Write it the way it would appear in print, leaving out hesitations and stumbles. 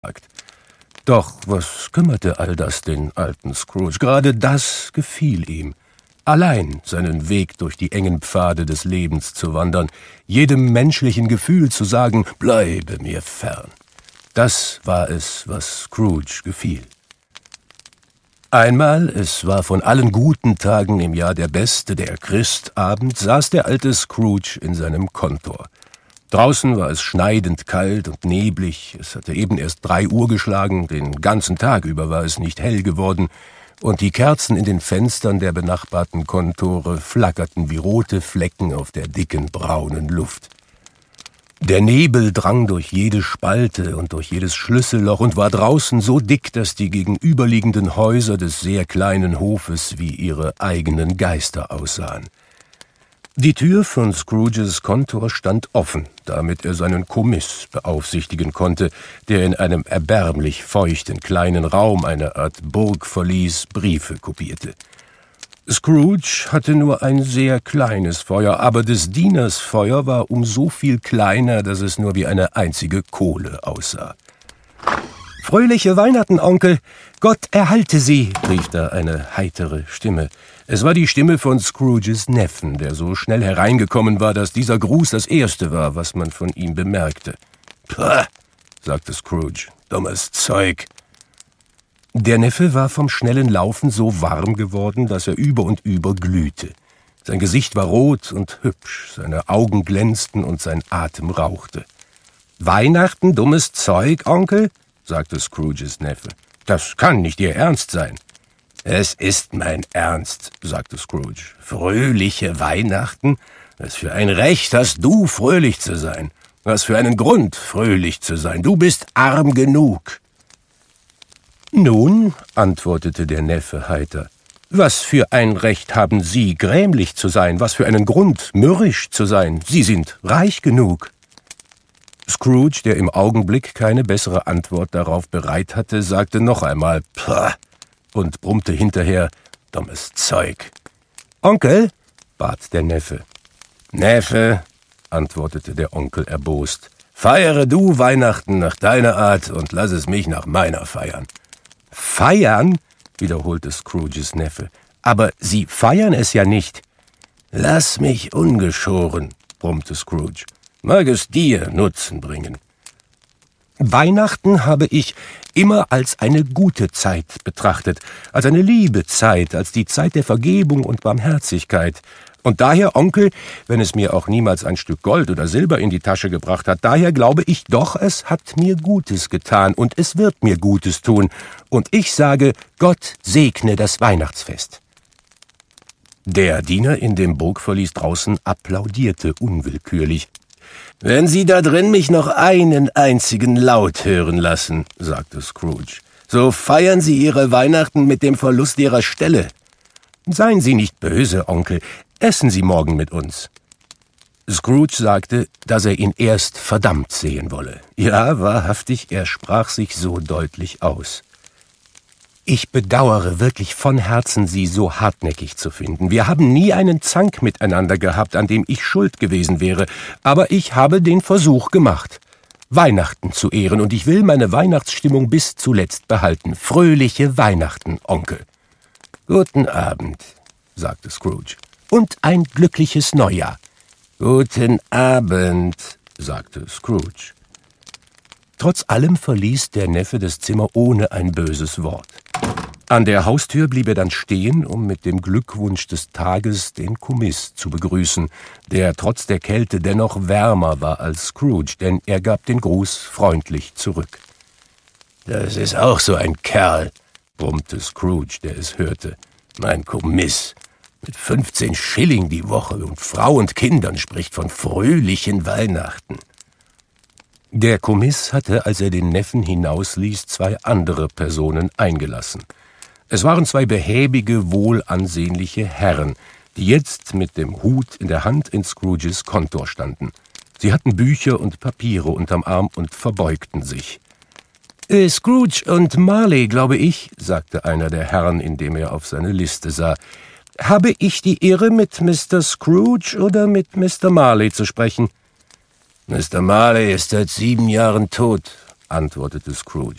Doch was kümmerte all das den alten Scrooge? Gerade das gefiel ihm. Allein seinen Weg durch die engen Pfade des Lebens zu wandern, jedem menschlichen Gefühl zu sagen, bleibe mir fern. Das war es, was Scrooge gefiel. Einmal, es war von allen guten Tagen im Jahr der beste, der Christabend, saß der alte Scrooge in seinem Kontor. Draußen war es schneidend kalt und neblig, es hatte eben erst 3 Uhr geschlagen, den ganzen Tag über war es nicht hell geworden, und die Kerzen in den Fenstern der benachbarten Kontore flackerten wie rote Flecken auf der dicken, braunen Luft. Der Nebel drang durch jede Spalte und durch jedes Schlüsselloch und war draußen so dick, dass die gegenüberliegenden Häuser des sehr kleinen Hofes wie ihre eigenen Geister aussahen. Die Tür von Scrooges Kontor stand offen, damit er seinen Kommiss beaufsichtigen konnte, der in einem erbärmlich feuchten kleinen Raum, eine Art Burgverlies, Briefe kopierte. Scrooge hatte nur ein sehr kleines Feuer, aber des Dieners Feuer war um so viel kleiner, dass es nur wie eine einzige Kohle aussah. »Fröhliche Weihnachten, Onkel! Gott erhalte Sie!« rief da eine heitere Stimme. Es war die Stimme von Scrooges Neffen, der so schnell hereingekommen war, dass dieser Gruß das erste war, was man von ihm bemerkte. »Pah«, sagte Scrooge, »dummes Zeug.« Der Neffe war vom schnellen Laufen so warm geworden, dass er über und über glühte. Sein Gesicht war rot und hübsch, seine Augen glänzten und sein Atem rauchte. »Weihnachten, dummes Zeug, Onkel?« sagte Scrooges Neffe. »Das kann nicht Ihr Ernst sein.« »Es ist mein Ernst«, sagte Scrooge. »Fröhliche Weihnachten? Was für ein Recht hast du, fröhlich zu sein? Was für einen Grund, fröhlich zu sein? Du bist arm genug.« »Nun«, antwortete der Neffe heiter, »was für ein Recht haben Sie, grämlich zu sein? Was für einen Grund, mürrisch zu sein? Sie sind reich genug.« Scrooge, der im Augenblick keine bessere Antwort darauf bereit hatte, sagte noch einmal »Pah« und brummte hinterher »dummes Zeug«. »Onkel«, bat der Neffe. »Neffe«, antwortete der Onkel erbost, »feiere du Weihnachten nach deiner Art und lass es mich nach meiner feiern.« »Feiern?« wiederholte Scrooges Neffe. »Aber Sie feiern es ja nicht.« »Lass mich ungeschoren«, brummte Scrooge. »Mag es dir Nutzen bringen.« »Weihnachten habe ich immer als eine gute Zeit betrachtet, als eine liebe Zeit, als die Zeit der Vergebung und Barmherzigkeit. Und daher, Onkel, wenn es mir auch niemals ein Stück Gold oder Silber in die Tasche gebracht hat, daher glaube ich doch, es hat mir Gutes getan und es wird mir Gutes tun. Und ich sage, Gott segne das Weihnachtsfest.« Der Diener in dem Burgverlies draußen applaudierte unwillkürlich. »Wenn Sie da drin mich noch einen einzigen Laut hören lassen«, sagte Scrooge, »so feiern Sie Ihre Weihnachten mit dem Verlust Ihrer Stelle.« »Seien Sie nicht böse, Onkel, essen Sie morgen mit uns.« Scrooge sagte, dass er ihn erst verdammt sehen wolle. Ja, wahrhaftig, er sprach sich so deutlich aus. »Ich bedauere wirklich von Herzen, Sie so hartnäckig zu finden. Wir haben nie einen Zank miteinander gehabt, an dem ich schuld gewesen wäre, aber ich habe den Versuch gemacht, Weihnachten zu ehren, und ich will meine Weihnachtsstimmung bis zuletzt behalten. Fröhliche Weihnachten, Onkel.« »Guten Abend«, sagte Scrooge, »und ein glückliches Neujahr.« »Guten Abend«, sagte Scrooge. Trotz allem verließ der Neffe das Zimmer ohne ein böses Wort. An der Haustür blieb er dann stehen, um mit dem Glückwunsch des Tages den Kommiss zu begrüßen, der trotz der Kälte dennoch wärmer war als Scrooge, denn er gab den Gruß freundlich zurück. »Das ist auch so ein Kerl«, brummte Scrooge, der es hörte. »Mein Kommiss, mit 15 Schilling die Woche und Frau und Kindern spricht von fröhlichen Weihnachten.« Der Kommiss hatte, als er den Neffen hinausließ, 2 andere Personen eingelassen. Es waren 2 behäbige, wohlansehnliche Herren, die jetzt mit dem Hut in der Hand in Scrooges Kontor standen. Sie hatten Bücher und Papiere unterm Arm und verbeugten sich. »Scrooge und Marley, glaube ich«, sagte einer der Herren, indem er auf seine Liste sah. »Habe ich die Ehre, mit Mr. Scrooge oder mit Mr. Marley zu sprechen?« »Mr. Marley ist seit 7 Jahren tot«, antwortete Scrooge.